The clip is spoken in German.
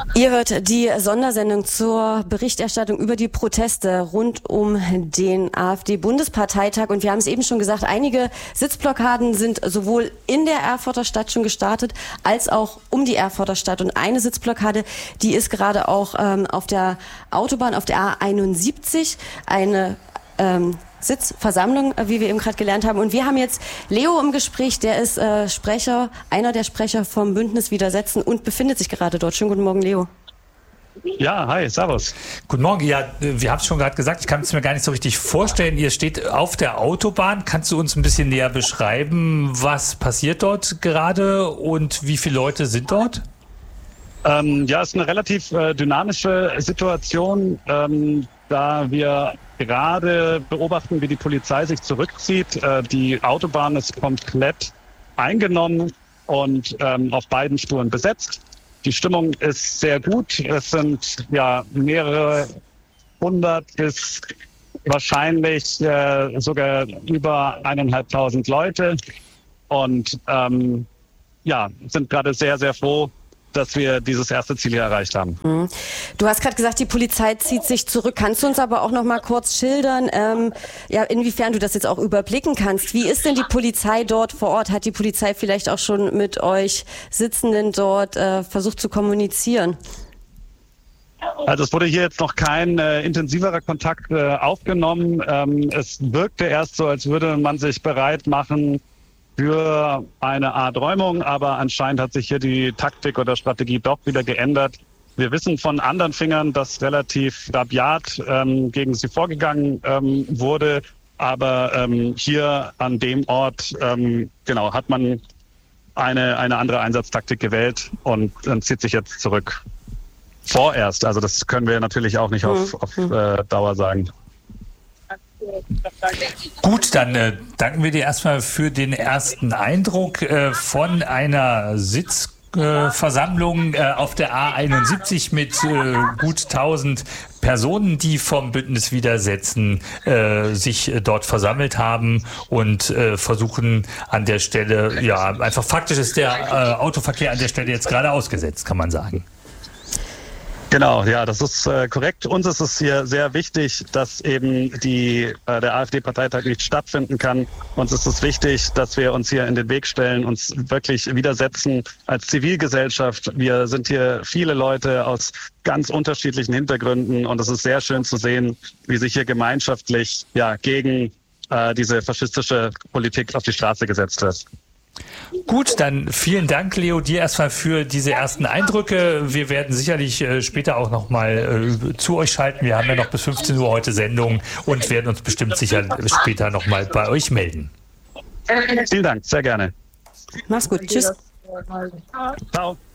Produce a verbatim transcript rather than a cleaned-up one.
Ihr hört die Sondersendung zur Berichterstattung über die Proteste rund um den AfD-Bundesparteitag. Und wir haben es eben schon gesagt, einige Sitzblockaden sind sowohl in der Erfurter Stadt schon gestartet, als auch um die Erfurter Stadt. Und eine Sitzblockade, die ist gerade auch ähm, auf der Autobahn, auf der A einundsiebzig, eine ähm, Sitzversammlung, wie wir eben gerade gelernt haben. Und wir haben jetzt Leo im Gespräch, der ist äh, Sprecher, einer der Sprecher vom Bündnis Widersetzen und befindet sich gerade dort. Schönen guten Morgen, Leo. Ja, hi, servus. Guten Morgen. Ja, wir haben es schon gerade gesagt, ich kann es mir gar nicht so richtig vorstellen. Ihr steht auf der Autobahn. Kannst du uns ein bisschen näher beschreiben, was passiert dort gerade und wie viele Leute sind dort? Ähm, ja, es ist eine relativ äh, dynamische Situation, ähm, da wir gerade beobachten, wie die Polizei sich zurückzieht. Äh, die Autobahn ist komplett eingenommen und ähm, auf beiden Spuren besetzt. Die Stimmung ist sehr gut. Es sind ja mehrere hundert bis wahrscheinlich äh, sogar über eineinhalbtausend Leute und ähm, ja, sind gerade sehr, sehr froh, dass wir dieses erste Ziel hier erreicht haben. Du hast gerade gesagt, die Polizei zieht sich zurück. Kannst du uns aber auch noch mal kurz schildern, ähm, ja, inwiefern du das jetzt auch überblicken kannst? Wie ist denn die Polizei dort vor Ort? Hat die Polizei vielleicht auch schon mit euch Sitzenden dort äh, versucht zu kommunizieren? Also es wurde hier jetzt noch kein äh, intensiverer Kontakt äh, aufgenommen. Ähm, es wirkte erst so, als würde man sich bereit machen für eine Art Räumung, aber anscheinend hat sich hier die Taktik oder Strategie doch wieder geändert. Wir wissen von anderen Fingern, dass relativ rabiat ähm, gegen sie vorgegangen ähm, wurde, aber ähm, hier an dem Ort ähm, genau hat man eine eine andere Einsatztaktik gewählt und dann zieht sich jetzt zurück. Vorerst, also das können wir natürlich auch nicht auf, auf äh, Dauer sagen. Gut, dann äh, danken wir dir erstmal für den ersten Eindruck äh, von einer Sitzversammlung äh, auf der A einundsiebzig mit äh, gut tausend Personen, die vom Bündnis Widersetzen äh, sich äh, dort versammelt haben und äh, versuchen an der Stelle, ja, einfach faktisch ist der äh, Autoverkehr an der Stelle jetzt gerade ausgesetzt, kann man sagen. Genau, ja, das ist äh, korrekt. Uns ist es hier sehr wichtig, dass eben die, äh, der AfD-Parteitag nicht stattfinden kann. Uns ist es wichtig, dass wir uns hier in den Weg stellen, uns wirklich widersetzen als Zivilgesellschaft. Wir sind hier viele Leute aus ganz unterschiedlichen Hintergründen und es ist sehr schön zu sehen, wie sich hier gemeinschaftlich ja gegen äh, diese faschistische Politik auf die Straße gesetzt wird. Gut, dann vielen Dank, Leo, dir erstmal für diese ersten Eindrücke. Wir werden sicherlich äh, später auch nochmal äh, zu euch schalten. Wir haben ja noch bis fünfzehn Uhr heute Sendung und werden uns bestimmt sicher später nochmal bei euch melden. Vielen Dank, sehr gerne. Mach's gut, tschüss. Ciao.